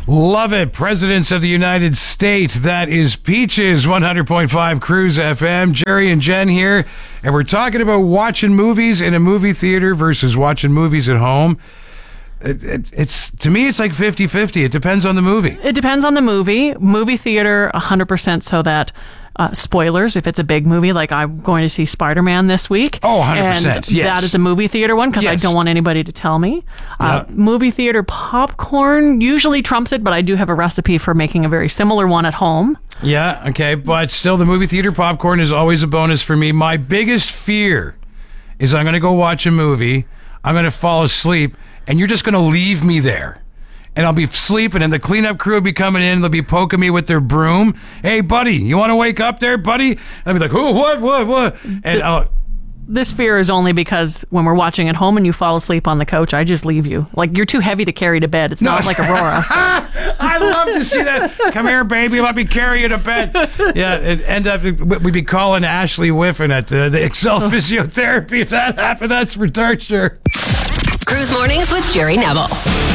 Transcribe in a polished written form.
Love it. Presidents of the United States. That is Peaches, 100.5 Cruise FM. Jerry and Jen here. And we're talking about watching movies in a movie theater versus watching movies at home. It's to me, it's like 50-50. It depends on the movie. It depends on the movie. Movie theater, 100% so that... spoilers, if it's a big movie, like I'm going to see Spider-Man this week. Oh, 100%, and yes. That is a movie theater one because I don't want anybody to tell me. Movie theater popcorn usually trumps it, but I do have a recipe for making a very similar one at home. Yeah, okay, but still the movie theater popcorn is always a bonus for me. My biggest fear is I'm going to go watch a movie, I'm going to fall asleep, and you're just going to leave me there. And I'll be sleeping, and the cleanup crew will be coming in. They'll be poking me with their broom. Hey, buddy, you want to wake up there, buddy? And I'll be like, oh, what? And this fear is only because when we're watching at home and you fall asleep on the couch, I just leave you. Like, you're too heavy to carry to bed. It's not like Aurora. So. I love to see that. Come here, baby. Let me carry you to bed. Yeah, it end up, we'd be calling Ashley Whiffen at the Excel Physiotherapy. If that happened, that's for dark sure. Cruise Mornings with Jerry Neville.